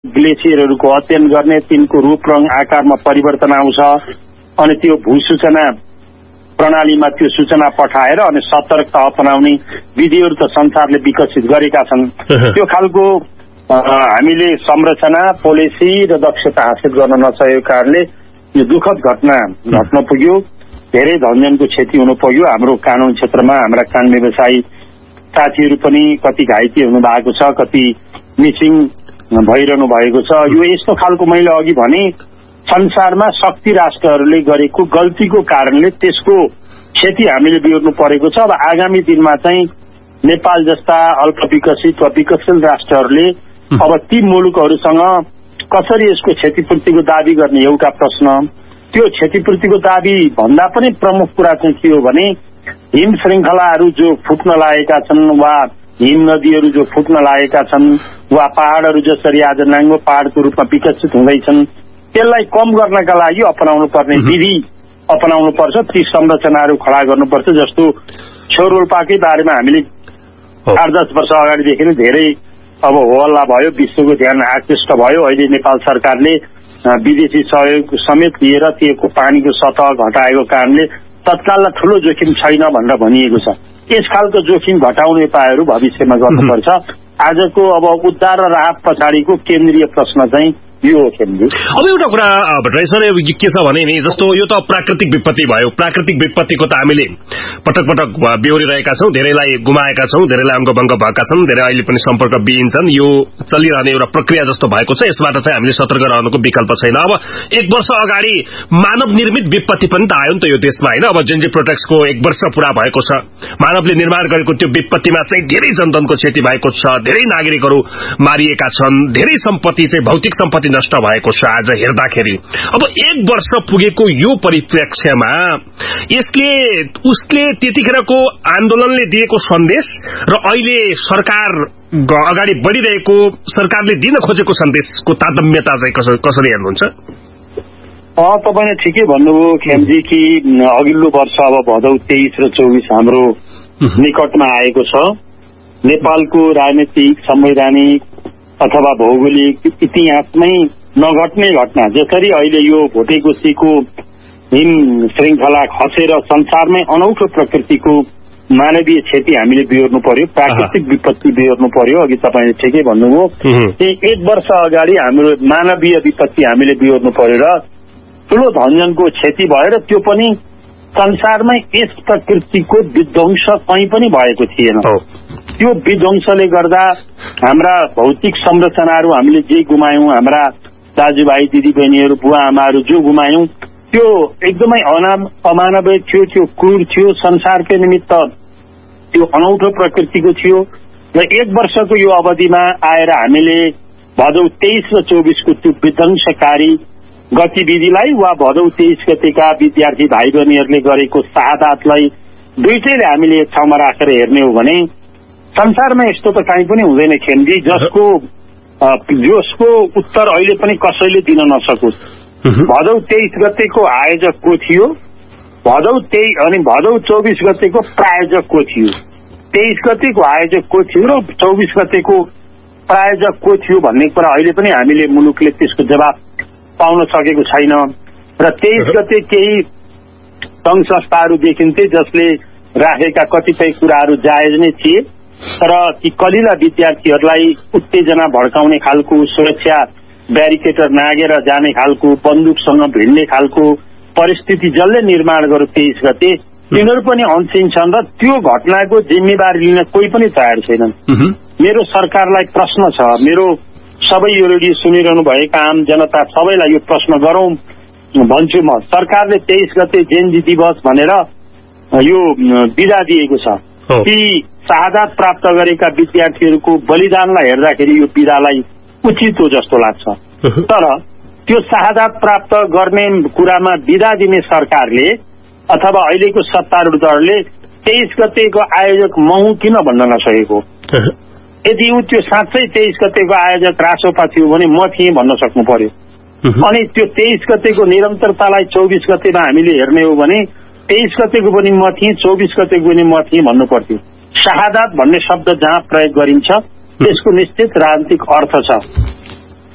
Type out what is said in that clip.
ग्लेसियरहरूको अध्ययन गर्ने, तिनको रूप रङ आकारमा परिवर्तन आउँछ अनि त्यो भूसूचना प्रणालीमा त्यो सूचना पठाएर अनि सतर्कता अपनाउने विधिहरू त संसारले विकसित गरेका छन्। त्यो खालको हामीले संरचना, पोलिसी र दक्षता हासिल गर्न नसकेको कारणले यो दुःखद घटना घट्न पुग्यो। धेरै धनजनको क्षति हुनु पुग्यो। हाम्रो कानुन क्षेत्रमा हाम्रा कानुन व्यवसायी साथीहरू पनि कति घाइते हुनु भएको छ, कति मिसिङ भइरहनु भएको छ। यो यस्तो खालको मैले अघि भने संसारमा शक्ति राष्ट्रहरूले गरेको गल्तीको कारणले त्यसको क्षति हामीले बिहोर्नु परेको छ। अब आगामी दिनमा चाहिँ नेपाल जस्ता अल्पविकसित वा विकसशील राष्ट्रहरूले अब ती मुलुकहरूसँग कसरी यसको क्षतिपूर्तिको दाबी गर्ने एउटा प्रश्न। त्यो क्षतिपूर्तिको दाबी भन्दा पनि प्रमुख कुरा चाहिँ के हो भने हिम श्रृङ्खलाहरू जो फुट्न लागेका छन् वा हिम नदीहरू जो फुट्न लागेका छन् वा पहाडहरू जसरी आज नाङ्गो पहाडको रूपमा विकसित हुँदैछन् त्यसलाई कम गर्नका लागि अपनाउनु पर्ने विधि अपनाउनु पर्छ। ती संरचनाहरू खडा गर्नुपर्छ। जस्तो छेउरोल्पाकै बारेमा हामीले 8-10 वर्ष अगाडिदेखि नै धेरै अब होहल्ला भयो, विश्वको ध्यान आकृष्ट भयो। अहिले नेपाल सरकारले विदेशी सहयोग समेत लिएर त्यो पानीको सतह घटाएको कारणले तत्काललाई ठूलो जोखिम छैन भनेर भनिएको छ। यस खालको जोखिम घटाउने उपायहरू भविष्यमा गर्नुपर्छ। आजको अब उद्धार र राहत पछाडिको केन्द्रीय प्रश्न चाहिँ यो हो खेम्जी। अब एउटा कुरा भट्टराई सर के छ भने नि जस्तो यो त प्राकृतिक विपत्ति भयो। प्राकृतिक विपत्तिको त हामीले पटक पटक बेहोरिरहेका छौं, धेरैलाई गुमाएका छौं, धेरैलाई अङ्गभङ्ग भएका छन्, धेरै अहिले पनि सम्पर्क विहीन छन्। यो चलिरहने एउटा प्रक्रिया जस्तो भएको छ। यसबाट चाहिँ हामीले सतर्क रहनुको विकल्प छैन। अब 1 वर्ष अगाडि मानव निर्मित विपत्ति पनि त आयो नि त यो देशमा हैन। अब जेनजी प्रोटेक्सको 1 वर्ष पूरा भएको छ। मानवले निर्माण गरेको त्यो विपत्तिमा चाहिँ धेरै जनधनको क्षति भएको छ, धेरै नागरिकहरू मारिएका छन्, धेरै सम्पत्ति चाहिँ भौतिक सम्पत्ति नष्ट भएको छ आज हेर्दाखेरि। अब 1 वर्ष पुगेको यो परिप्रेक्ष्यमा यसले उसले त्यतिखेरको आन्दोलनले दिएको सन्देश र अहिले सरकार अगाडि बढिरहेको सरकारले दिन खोजेको सन्देशको तारतम्यता चाहिँ कसरी हेर्नुहुन्छ? तपाईले ठिकै भन्नुभयो खेमजी कि अघिल्लो वर्ष अब भदौ 23 र 24 हाम्रो निकटमा आएको छ। नेपालको राजनीतिक, संवैधानिक अथवा भौगोलिक इतिहासमै नघट्ने घटना जसरी अहिले यो भोटेकोसीको हिम श्रृङ्खला खसेर संसारमै अनौठो प्रकृतिको मानवीय क्षति हामीले बिहोर्नु पर्यो, प्राकृतिक विपत्ति बिहोर्नु पर्यो। अघि तपाईँले ठिकै भन्नुभयो। 1 वर्ष अगाडि हाम्रो मानवीय विपत्ति हामीले बिहोर्नु पर्यो र ठूलो धनजनको क्षति भयो र त्यो पनि संसारमै यस प्रकृतिको विध्वंस कहीँ पनि भएको थिएन। त्यो विध्वंसले गर्दा हाम्रा भौतिक संरचनाहरू हामीले जे गुमायौं, हाम्रा दाजुभाइ दिदीबहिनीहरू बुवा आमाहरू जो गुमायौं त्यो एकदमै अमानवीय थियो, त्यो क्रूर थियो, संसारकै निमित्त त्यो अनौठो प्रकृतिको थियो। र 1 वर्षको यो अवधिमा आएर हामीले भदौ 23 र 24 को त्यो विध्वंसकारी गतिविधिलाई वा भदौ 23 गतेका विद्यार्थी भाइ बहिनीहरूले गरेको शहादतलाई दुईटैले हामीले एक ठाउँमा राखेर हेर्ने हो भने संसारमा यस्तो त कहीँ पनि हुँदैन खेमजी जसको उत्तर अहिले पनि कसैले दिन नसकोस्। भदौ 23 गतेको आयोजक को थियो, भदौ 24 गतेको प्रायोजक को थियो, 23 गतेको आयोजक को थियो र 24 गतेको प्रायोजक को थियो भन्ने कुरा अहिले पनि हामीले मुलुकले त्यसको जवाब पाउन सकेको छैन। र 23 गते केही सङ्घ संस्थाहरू देखिन्थे जसले राखेका कतिपय कुराहरू जायज नै थिए, तर ती कलिला विद्यार्थीहरूलाई उत्तेजना भड्काउने खालको, सुरक्षा ब्यारिकेटर नागेर जाने खालको, बन्दुकसँग भिड्ने खालको परिस्थिति जसले निर्माण गर्यो 23 गते तिनीहरू पनि अनसिन छन् र त्यो घटनाको जिम्मेवारी लिन कोही पनि तयार छैनन्। मेरो सरकारलाई प्रश्न छ, मेरो सबै यो रेडियो सुनिरहनु भएका आम जनता सबैलाई यो प्रश्न गरौं भन्छु म। सरकारले 23 गते जेएनजी दिवस भनेर यो बिदा दिएको छ। ती शहादत प्राप्त गरेका विद्यार्थीहरूको बलिदानलाई हेर्दाखेरि यो बिदालाई उचित हो जस्तो लाग्छ। तर त्यो शहादत प्राप्त गर्ने कुरामा बिदा दिने सरकारले अथवा अहिलेको सत्तारूढ दलले 23 गतेको आयोजक म हुँ किन भन्न नसकेको? यदि त्यो साँच्चै 23 गतेको आयोजक रासोपा थियो भने म थिएँ भन्न सक्नु पर्यो। अनि त्यो 23 गतेको निरन्तरतालाई 24 गतेमा हामीले हेर्ने हो भने 23 गतेको पनि म थिएँ, 24 गतेको पनि म थिएँ भन्नु पर्थ्यो। शहादत भन्ने शब्द जहाँ प्रयोग गरिन्छ त्यसको निश्चित राजनीतिक अर्थ छ।